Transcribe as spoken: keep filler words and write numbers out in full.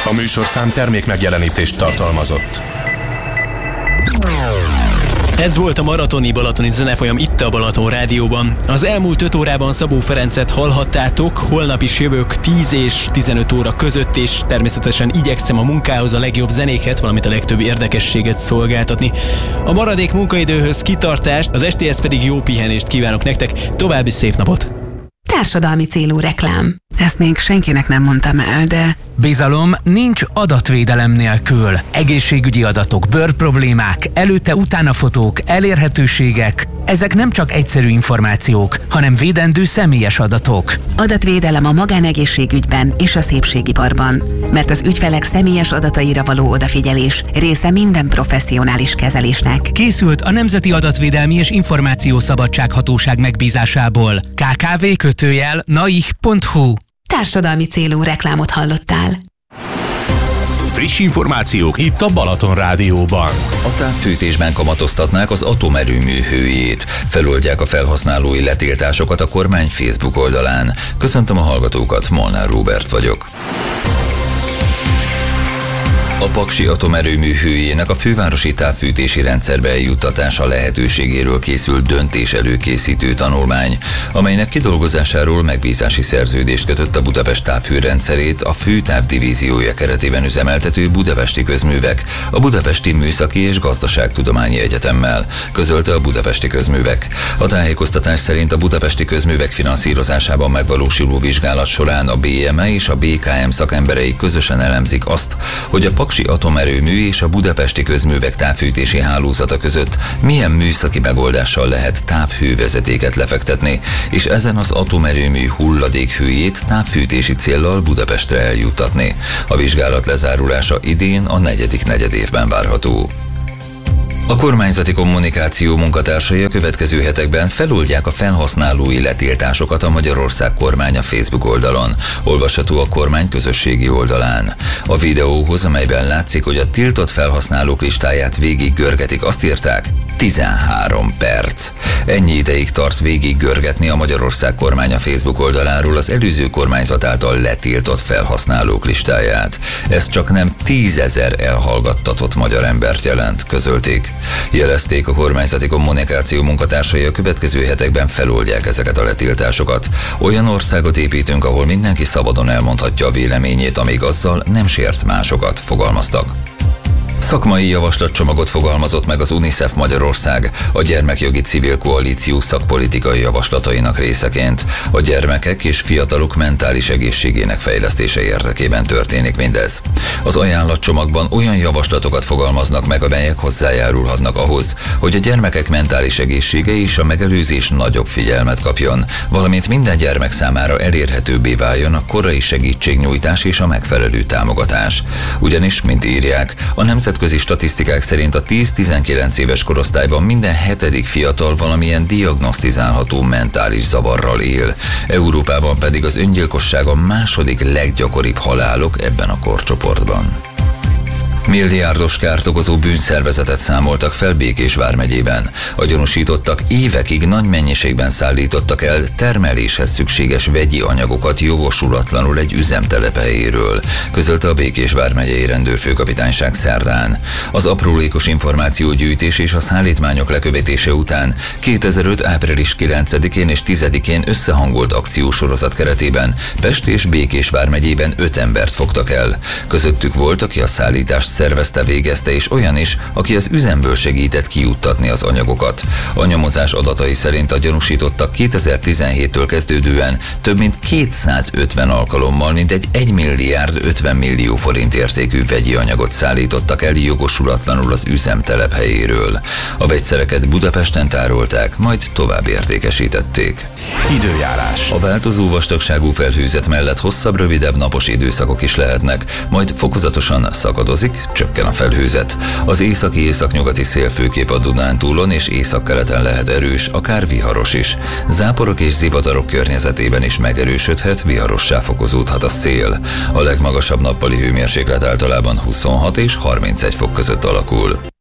A műsorszám termék megjelenítést tartalmazott. Ez volt a maratoni balatoni zenefolyam itt a Balaton Rádióban. Az elmúlt öt órában Szabó Ferencet hallhattátok, holnap is jövök tíz és tizenöt óra között, és természetesen igyekszem a munkához a legjobb zenéket, valamint a legtöbb érdekességet szolgáltatni. A maradék munkaidőhöz kitartást, az estéhez pedig jó pihenést kívánok nektek, további szép napot! Társadalmi célú reklám. Ezt még senkinek nem mondtam el, de... Bizalom nincs adatvédelem nélkül. Egészségügyi adatok, bőrproblémák, előtte-utána fotók, elérhetőségek. Ezek nem csak egyszerű információk, hanem védendő személyes adatok. Adatvédelem a magánegészségügyben és a szépségiparban. Mert az ügyfelek személyes adataira való odafigyelés része minden professzionális kezelésnek. Készült a Nemzeti Adatvédelmi és Információszabadság Hatóság megbízásából. ká ká vé kötőjel naih pont hu. Társadalmi célú reklámot hallottál. Friss információk itt a Balaton Rádióban. A távfűtésben kamatoztatnák az atomerőmű hőjét. Feloldják a felhasználói letiltásokat a kormány Facebook oldalán. Köszöntöm a hallgatókat, Molnár Róbert vagyok. A paksi atomerőmű hőjének a fővárosi távfűtési rendszerbe eljuttatása lehetőségéről készült döntés előkészítő tanulmány, amelynek kidolgozásáról megbízási szerződést kötött a Budapest távhőrendszerét a főtávdivíziója keretében üzemeltető Budapesti Közművek, a Budapesti Műszaki és Gazdaságtudományi Egyetemmel, közölte a Budapesti Közművek. A tájékoztatás szerint a Budapesti Közművek finanszírozásában megvalósuló vizsgálat során a bé em e és a bé ká em szakemberei közösen elemzik azt, hogy a paksi atomerőmű és a Budapesti Közművek távfűtési hálózata között milyen műszaki megoldással lehet távhővezetéket lefektetni, és ezen az atomerőmű hulladékhőjét távfűtési céllal Budapestre eljuttatni. A vizsgálat lezárulása idén a negyedik negyedévben várható. A kormányzati kommunikáció munkatársai a következő hetekben feloldják a felhasználói letiltásokat a Magyarország kormánya Facebook oldalon. Olvasható a kormány közösségi oldalán. A videóhoz, amelyben látszik, hogy a tiltott felhasználók listáját végig görgetik, azt írták: tizenhárom perc. Ennyi ideig tart végig görgetni a Magyarország kormánya Facebook oldaláról az előző kormányzat által letiltott felhasználók listáját. Ez csak nem tízezer elhallgattatott magyar embert jelent, közölték. Jelezték a kormányzati kommunikáció munkatársai, a következő hetekben feloldják ezeket a letiltásokat. Olyan országot építünk, ahol mindenki szabadon elmondhatja a véleményét, amíg azzal nem sért másokat, fogalmaztak. Szakmai javaslatcsomagot fogalmazott meg az UNICEF Magyarország a Gyermekjogi Civil Koalíció szakpolitikai javaslatainak részeként. A gyermekek és fiatalok mentális egészségének fejlesztése érdekében történik mindez. Az ajánlatcsomagban olyan javaslatokat fogalmaznak meg, amelyek hozzájárulhatnak ahhoz, hogy a gyermekek mentális egészsége és a megelőzés nagyobb figyelmet kapjon, valamint minden gyermek számára elérhetőbbé váljon a korai segítségnyújtás és a megfelelő támogatás. Ugyanis, mint írják, a nemzetközi statisztikák szerint a tíz-tizenkilenc éves korosztályban minden hetedik fiatal valamilyen diagnosztizálható mentális zavarral él. Európában pedig az öngyilkosság a második leggyakoribb halálok ebben a korcsoportban. Milliárdos kárt okozó bűnszervezetet számoltak fel Békés vármegyében. A gyanúsítottak évekig nagy mennyiségben szállítottak el termeléshez szükséges vegyi anyagokat jogosulatlanul egy üzemtelep helyéről, közölte a Békés vármegyei rendőrfőkapitányság szerdán. Az aprólékos információgyűjtés és a szállítmányok lekövetése után kétezer-öt április kilencedikén és tizedikén összehangolt akciósorozat keretében Pest és Békés vármegyében öt embert fogtak el. Közöttük volt, aki a szállítást szervezte, végezte, és olyan is, aki az üzemből segített kijuttatni az anyagokat. A nyomozás adatai szerint a gyanúsítottak kétezer-tizenhéttől kezdődően több mint kétszázötven alkalommal mintegy egy milliárd ötven millió forint értékű vegyi anyagot szállítottak el jogosulatlanul az üzemtelep helyéről. A vegyszereket Budapesten tárolták, majd tovább értékesítették. Időjárás. A változó vastagságú felhőzet mellett hosszabb, rövidebb napos időszakok is lehetnek, majd fokozatosan szakadozik, csökken a felhőzet. Az északi északnyugati szél főképp a Dunántúlon és északkeleten lehet erős, akár viharos is. Záporok és zivatarok környezetében is megerősödhet, viharossá fokozódhat a szél. A legmagasabb nappali hőmérséklet általában huszonhat és harmincegy fok között alakul.